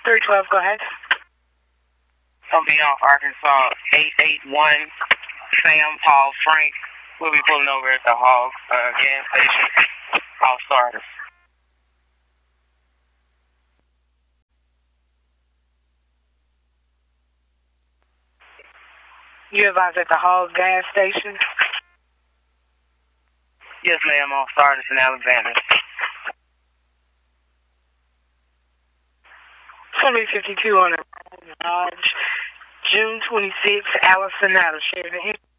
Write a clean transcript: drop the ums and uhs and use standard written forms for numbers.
312, go ahead. Something off Arkansas, 881, Sam, Paul, Frank. We'll be pulling over at the Hog gas station. All starters. You advise at the Hog gas station? Yes, ma'am, all starters in Alexander. 2052 on the Lodge, June 26th, Allison, out of Sheridan.